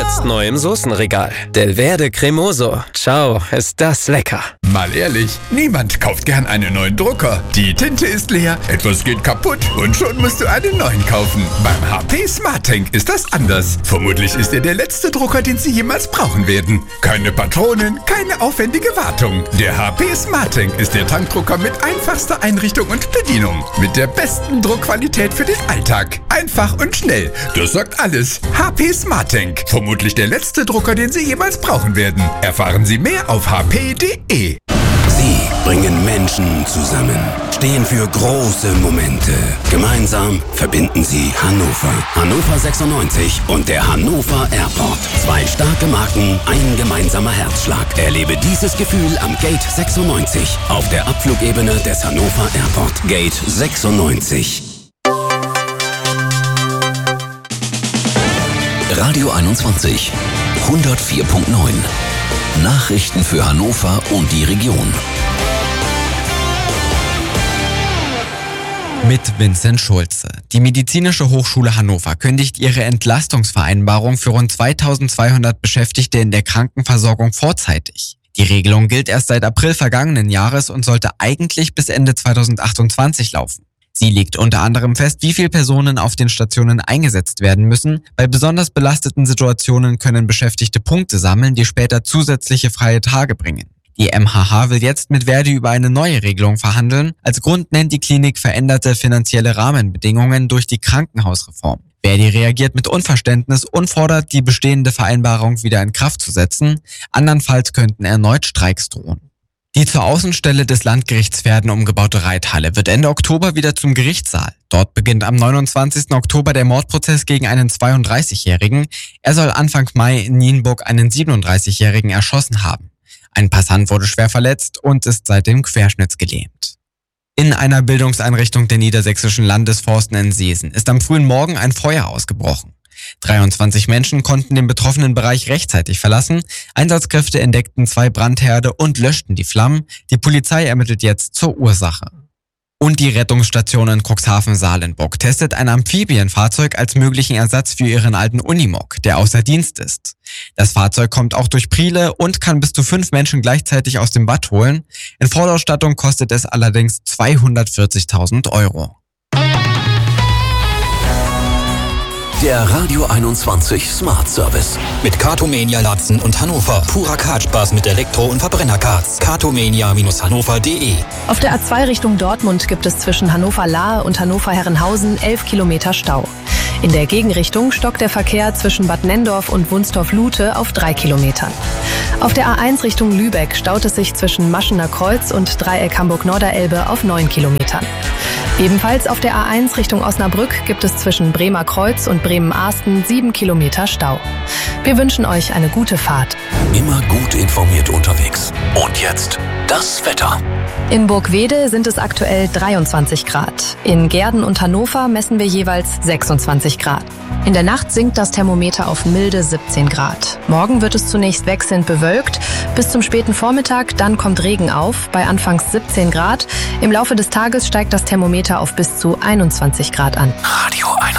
Jetzt neu im Soßenregal. Del Verde Cremoso. Ciao, ist das lecker. Mal ehrlich, niemand kauft gern einen neuen Drucker. Die Tinte ist leer, etwas geht kaputt und schon musst du einen neuen kaufen. Beim HP SmartTank ist das anders. Vermutlich ist er der letzte Drucker, den Sie jemals brauchen werden. Keine Patronen, keine aufwendige Wartung. Der HP SmartTank ist der Tankdrucker mit einfachster Einrichtung und Bedienung. Mit der besten Druckqualität für den Alltag. Einfach und schnell. Das sagt alles. HP SmartTank. Vermutlich der letzte Drucker, den Sie jemals brauchen werden. Erfahren Sie mehr auf hp.de. Sie bringen Menschen zusammen, stehen für große Momente. Gemeinsam verbinden sie Hannover. Hannover 96 und der Hannover Airport. 2 starke Marken, ein gemeinsamer Herzschlag. Erlebe dieses Gefühl am Gate 96 auf der Abflugebene des Hannover Airport. Gate 96. Radio 21 104.9. Nachrichten für Hannover und die Region. Mit Vincent Schulze. Die Medizinische Hochschule Hannover kündigt ihre Entlastungsvereinbarung für rund 2200 Beschäftigte in der Krankenversorgung vorzeitig. Die Regelung gilt erst seit April vergangenen Jahres und sollte eigentlich bis Ende 2028 laufen. Sie legt unter anderem fest, wie viele Personen auf den Stationen eingesetzt werden müssen. Bei besonders belasteten Situationen können Beschäftigte Punkte sammeln, die später zusätzliche freie Tage bringen. Die MHH will jetzt mit Verdi über eine neue Regelung verhandeln. Als Grund nennt die Klinik veränderte finanzielle Rahmenbedingungen durch die Krankenhausreform. Verdi reagiert mit Unverständnis und fordert, die bestehende Vereinbarung wieder in Kraft zu setzen. Andernfalls könnten erneut Streiks drohen. Die zur Außenstelle des Landgerichts Verden umgebaute Reithalle wird Ende Oktober wieder zum Gerichtssaal. Dort beginnt am 29. Oktober der Mordprozess gegen einen 32-Jährigen. Er soll Anfang Mai in Nienburg einen 37-Jährigen erschossen haben. Ein Passant wurde schwer verletzt und ist seitdem querschnittsgelähmt. In einer Bildungseinrichtung der Niedersächsischen Landesforsten in Seesen ist am frühen Morgen ein Feuer ausgebrochen. 23 Menschen konnten den betroffenen Bereich rechtzeitig verlassen. Einsatzkräfte entdeckten 2 Brandherde und löschten die Flammen. Die Polizei ermittelt jetzt zur Ursache. Und die Rettungsstation in Cuxhaven-Salenburg testet ein Amphibienfahrzeug als möglichen Ersatz für ihren alten Unimog, der außer Dienst ist. Das Fahrzeug kommt auch durch Priele und kann bis zu 5 Menschen gleichzeitig aus dem Bad holen. In Vollausstattung kostet es allerdings 240.000 €. Der Radio 21 Smart Service. Mit Cartomania Latzen und Hannover. Purer Kartspaß mit Elektro- und Verbrennerkarts. Cartomania-hannover.de. Auf der A2 Richtung Dortmund gibt es zwischen Hannover-Lahe und Hannover-Herrenhausen 11 Kilometer Stau. In der Gegenrichtung stockt der Verkehr zwischen Bad Nenndorf und Wunstorf-Lute auf 3 Kilometern. Auf der A1 Richtung Lübeck staut es sich zwischen Maschener Kreuz und Dreieck Hamburg-Norderelbe auf 9 Kilometern. Ebenfalls auf der A1 Richtung Osnabrück gibt es zwischen Bremer Kreuz und Bremen-Ahsten 7 Kilometer Stau. Wir wünschen euch eine gute Fahrt. Immer gut informiert unterwegs. Und jetzt das Wetter. In Burgwede sind es aktuell 23 Grad. In Gehrden und Hannover messen wir jeweils 26 Grad. In der Nacht sinkt das Thermometer auf milde 17 Grad. Morgen wird es zunächst wechselnd bewölkt. Bis zum späten Vormittag, dann kommt Regen auf, bei anfangs 17 Grad. Im Laufe des Tages steigt das Thermometer auf bis zu 21 Grad an. Radio 21.